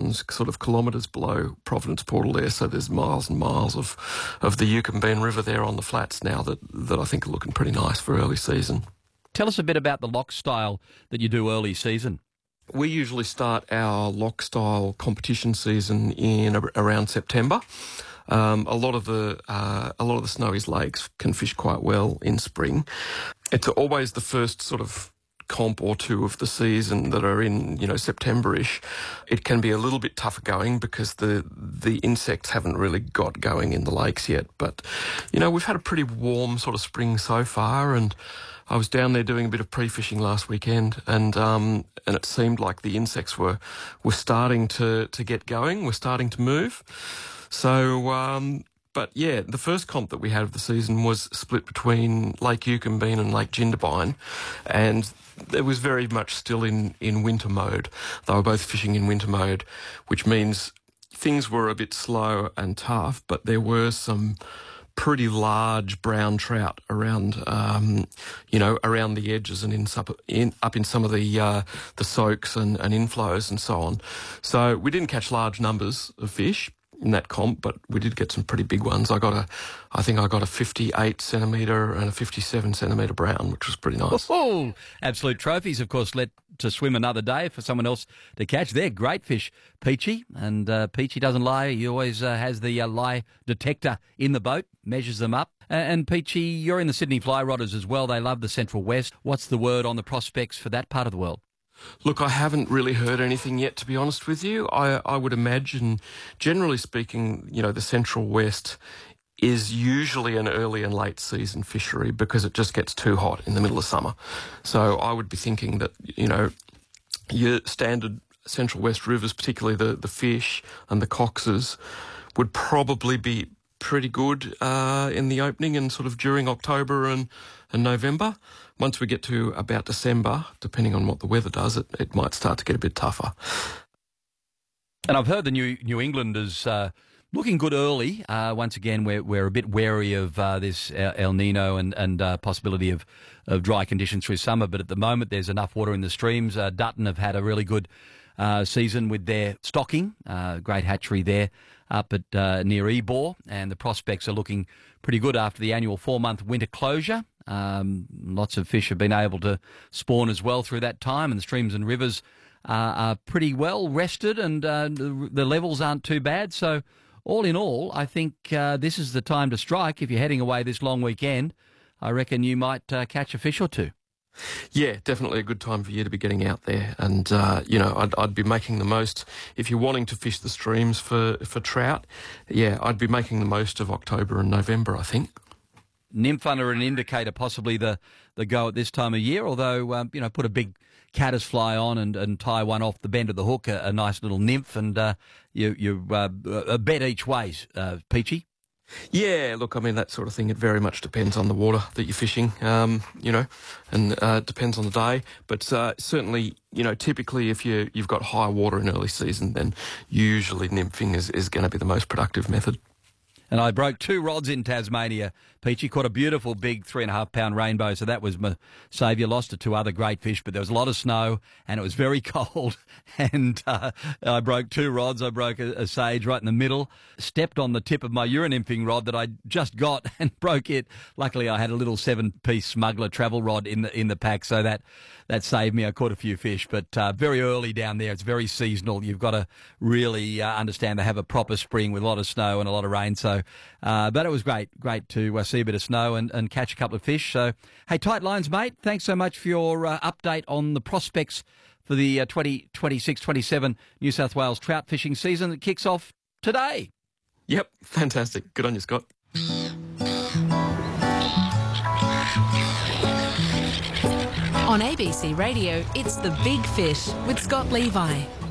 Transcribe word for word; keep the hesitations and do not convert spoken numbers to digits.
Mountains, sort of kilometres below Providence Portal there. So there's miles and miles of, of the Yukonbean River there on the flats now that, that I think are looking pretty nice for early season. Tell us a bit about the lock style that you do early season. We usually start our lock style competition season in around September. Um, a lot of the uh, a lot of the Snowies lakes can fish quite well in spring. It's always the first sort of comp or two of the season that are in, you know, September-ish. It can be a little bit tougher going because the the insects haven't really got going in the lakes yet. But, you know, we've had a pretty warm sort of spring so far, and I was down there doing a bit of pre-fishing last weekend, and um, and it seemed like the insects were were starting to, to get going, were starting to move. So, um, but yeah, the first comp that we had of the season was split between Lake Yukonbean and Lake Jindabyne, and it was very much still in, in winter mode. They were both fishing in winter mode, which means things were a bit slow and tough, but there were some pretty large brown trout around, um, you know, around the edges and in, in up in some of the uh, the soaks and, and inflows and so on. So we didn't catch large numbers of fish in that comp, but we did get some pretty big ones. I got a, I think I got a fifty-eight centimetre and a fifty-seven centimetre brown, which was pretty nice. Oh, absolute trophies, of course, let to swim another day for someone else to catch. They're great fish, Peachy, and uh, Peachy doesn't lie. He always uh, has the uh, lie detector in the boat, measures them up. Uh, and Peachy, you're in the Sydney Fly Rodders as well. They love the Central West. What's the word on the prospects for that part of the world? Look, I haven't really heard anything yet, to be honest with you. I, I would imagine, generally speaking, you know, the Central West is usually an early and late season fishery because it just gets too hot in the middle of summer. So I would be thinking that, you know, your standard Central West rivers, particularly the, the fish and the coxes, would probably be pretty good uh, in the opening and sort of during October and, and November. Once we get to about December, depending on what the weather does, it, it might start to get a bit tougher. And I've heard the New New Englanders uh, looking good early. Uh, once again, we're we're a bit wary of uh, this El Nino and and uh, possibility of of dry conditions through summer. But at the moment, there's enough water in the streams. Uh, Dutton have had a really good uh, season with their stocking. Uh, great hatchery there up at uh, near Ebor, and the prospects are looking pretty good after the annual four-month winter closure. Um, lots of fish have been able to spawn as well through that time, and the streams and rivers uh, are pretty well rested, and uh, the, the levels aren't too bad. So all in all, I think uh, this is the time to strike. If you're heading away this long weekend, I reckon you might uh, catch a fish or two. Yeah, definitely a good time for you to be getting out there. And, uh, you know, I'd, I'd be making the most, if you're wanting to fish the streams for, for trout, yeah, I'd be making the most of October and November, I think. Nymph under an indicator, possibly the, the go at this time of year, although, um, you know, put a big caddisfly on and, and tie one off the bend of the hook, a, a nice little nymph, and uh, you, you uh, a bet each way, uh, Peachy. Yeah, look, I mean, that sort of thing, it very much depends on the water that you're fishing, um, you know, and uh, it depends on the day. But uh, certainly, you know, typically if you, you've got high water in early season, then usually nymphing is, is going to be the most productive method. And I broke two rods in Tasmania, Peachy. Caught a beautiful big three and a half pound rainbow, so that was my saviour. Lost to two other great fish, but there was a lot of snow and it was very cold. And uh, I broke two rods. I broke a, a sage right in the middle, stepped on the tip of my urinymphing rod that I just got and broke it. Luckily, I had a little seven-piece smuggler travel rod in the in the pack, so that that saved me. I caught a few fish, but uh, very early down there. It's very seasonal. You've got to really uh, understand they have a proper spring with a lot of snow and a lot of rain. So, uh, but it was great, great to uh, see a bit of snow and, and catch a couple of fish. So, hey, tight lines, mate. Thanks so much for your uh, update on the prospects for the uh, twenty twenty-six twenty-seven New South Wales trout fishing season that kicks off today. Yep, fantastic. Good on you, Scott. On A B C Radio, it's The Big Fish with Scott Levi.